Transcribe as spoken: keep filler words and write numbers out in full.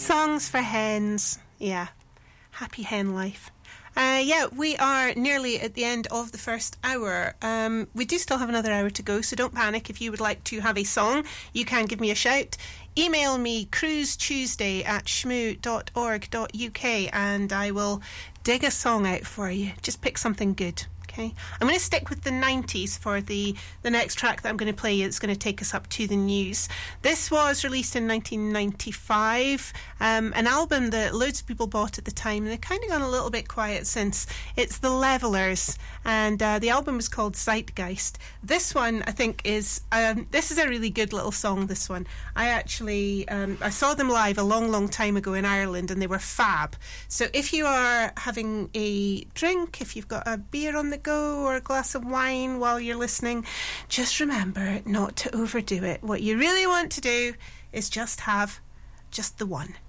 Songs for hens. Yeah. Happy hen life. Uh, yeah, we are nearly at the end of the first hour. Um, we do still have another hour to go, so don't panic. If you would like to have a song, you can give me a shout. Email me cruisetuesday at shmoo dot org dot uk and I will dig a song out for you. Just pick something good. Okay. I'm going to stick with the nineties for the, the next track that I'm going to play. It's going to take us up to the news. This was released in nineteen ninety-five, um, an album that loads of people bought at the time. They've kind of gone a little bit quiet since. It's the Levelers, and uh, the album was called Zeitgeist. This one, I think, is um, this is a really good little song. This one, I actually um, I saw them live a long, long time ago in Ireland, and they were fab. So if you are having a drink, if you've got a beer on the go or a glass of wine while you're listening, just remember not to overdo it. What you really want to do is just have just the one.